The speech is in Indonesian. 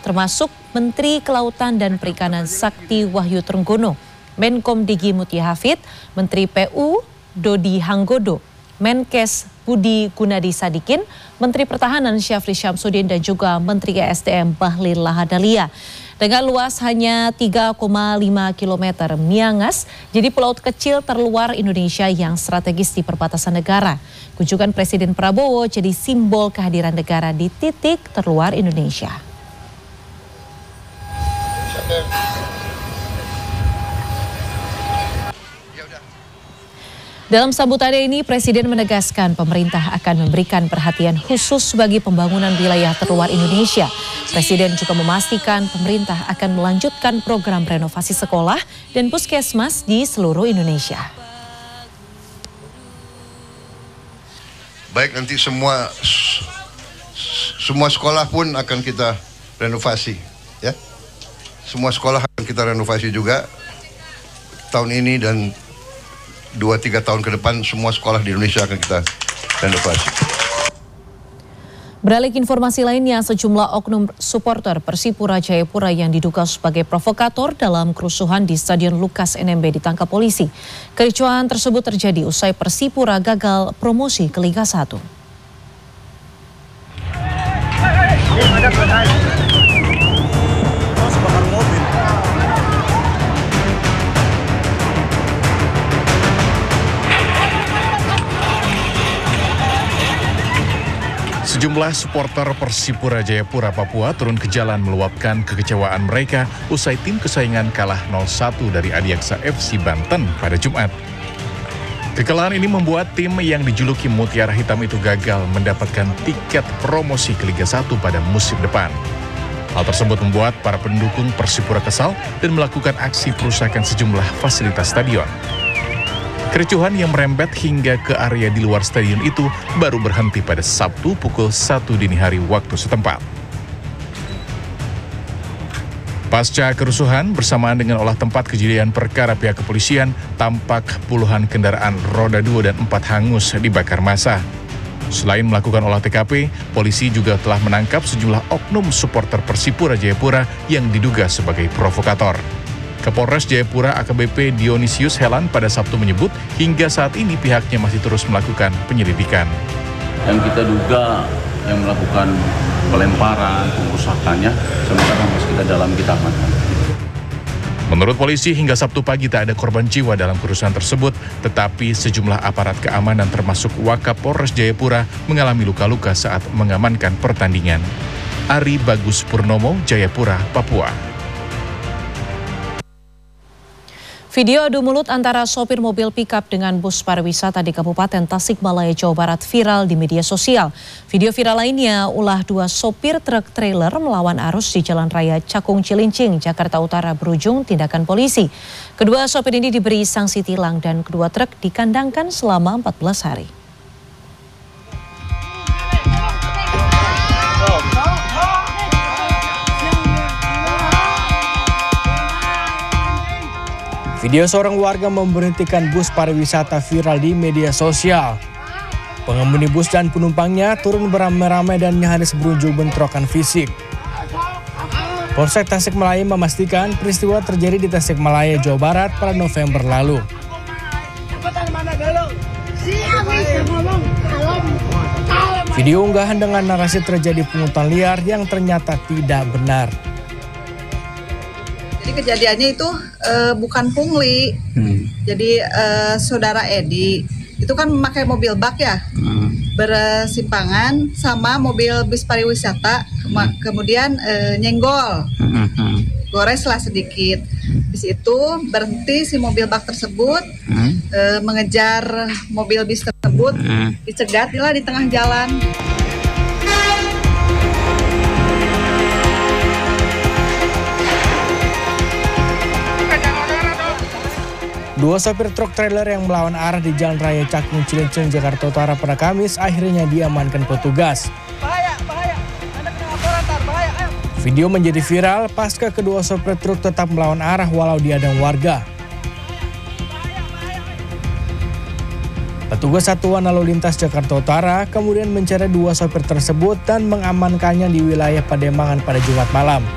termasuk Menteri Kelautan dan Perikanan Sakti Wahyu Trenggono, Menkom Digi Mutia Hafid, Menteri PU Dodi Hanggodo, Menkes Budi Gunadi Sadikin, Menteri Pertahanan Syafri Syamsuddin dan juga Menteri ESDM Bahlil Lahadalia. Dengan luas hanya 3,5 km, Miangas jadi pulau kecil terluar Indonesia yang strategis di perbatasan negara. Kunjungan Presiden Prabowo jadi simbol kehadiran negara di titik terluar Indonesia. Dalam sambutannya ini, Presiden menegaskan pemerintah akan memberikan perhatian khusus bagi pembangunan wilayah terluar Indonesia. Presiden juga memastikan pemerintah akan melanjutkan program renovasi sekolah dan puskesmas di seluruh Indonesia. Baik, nanti semua sekolah pun akan kita renovasi, ya. Semua sekolah akan kita renovasi juga tahun ini dan 2-3 tahun ke depan semua sekolah di Indonesia akan kita renovasi. Beralih ke informasi lainnya, sejumlah oknum supporter Persipura Jayapura yang diduga sebagai provokator dalam kerusuhan di Stadion Lukas NMB ditangkap polisi. Kericuhan tersebut terjadi usai Persipura gagal promosi ke Liga 1. Sejumlah supporter Persipura Jayapura Papua turun ke jalan meluapkan kekecewaan mereka usai tim kesayangan kalah 0-1 dari Adiaksa FC Banten pada Jumat. Kekalahan ini membuat tim yang dijuluki Mutiara Hitam itu gagal mendapatkan tiket promosi ke Liga 1 pada musim depan. Hal tersebut membuat para pendukung Persipura kesal dan melakukan aksi perusakan sejumlah fasilitas stadion. Kericuhan yang merembet hingga ke area di luar stadion itu baru berhenti pada Sabtu pukul 1 dini hari waktu setempat. Pasca kerusuhan bersamaan dengan olah tempat kejadian perkara pihak kepolisian, tampak puluhan kendaraan roda 2 dan 4 hangus dibakar massa. Selain melakukan olah TKP, polisi juga telah menangkap sejumlah oknum supporter Persipura Jayapura yang diduga sebagai provokator. Kapolres Jayapura AKBP Dionisius Helan pada Sabtu menyebut hingga saat ini pihaknya masih terus melakukan penyelidikan. Yang kita duga yang melakukan pelemparan, pengrusakannya, sementara masih kita amankan. Menurut polisi hingga Sabtu pagi tak ada korban jiwa dalam kerusuhan tersebut, tetapi sejumlah aparat keamanan termasuk Wakapolres Jayapura mengalami luka-luka saat mengamankan pertandingan. Ari Bagus Purnomo, Jayapura, Papua. Video adu mulut antara sopir mobil pickup dengan bus pariwisata di Kabupaten Tasikmalaya, Jawa Barat viral di media sosial. Video viral lainnya ulah 2 sopir truk trailer melawan arus di Jalan Raya Cakung Cilincing, Jakarta Utara berujung tindakan polisi. Kedua sopir ini diberi sanksi tilang dan kedua truk dikandangkan selama 14 hari. Video seorang warga memberhentikan bus pariwisata viral di media sosial. Pengemudi bus dan penumpangnya turun beramai-ramai dan nyaris berujung bentrokan fisik. Polsek Tasikmalaya memastikan peristiwa terjadi di Tasikmalaya, Jawa Barat pada November lalu. Video unggahan dengan narasi terjadi pungutan liar yang ternyata tidak benar. Jadi kejadiannya itu bukan pungli, jadi saudara Edi itu kan memakai mobil bak ya, bersimpangan sama mobil bis pariwisata, kemudian nyenggol, goreslah sedikit. Di situ berhenti si mobil bak tersebut, mengejar mobil bis tersebut, dicegatlah di tengah jalan. Dua sopir truk trailer yang melawan arah di Jalan Raya Cakung Cilincing, Jakarta Utara pada Kamis akhirnya diamankan petugas. Video menjadi viral pasca kedua sopir truk tetap melawan arah walau dihadang warga. Petugas Satuan Lalu Lintas Jakarta Utara kemudian mencari dua sopir tersebut dan mengamankannya di wilayah Pademangan pada Jumat malam.